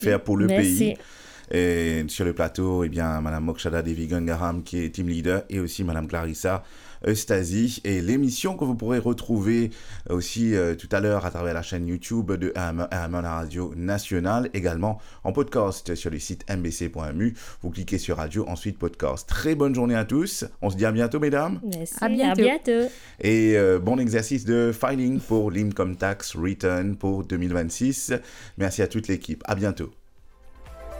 faire pour le Merci. pays. Et sur le plateau, eh bien, Madame Mokshada Devi Gangaram, qui est team leader, et aussi Madame Clarissa Eustasie. Et l'émission que vous pourrez retrouver aussi tout à l'heure à travers la chaîne YouTube de AMN Radio Nationale, également en podcast sur le site mbc.mu. Vous cliquez sur radio, ensuite podcast. Très bonne journée à tous. On se dit à bientôt, mesdames. Merci. À bientôt. Et bon exercice de filing pour l'Income Tax Return pour 2026. Merci à toute l'équipe. À bientôt.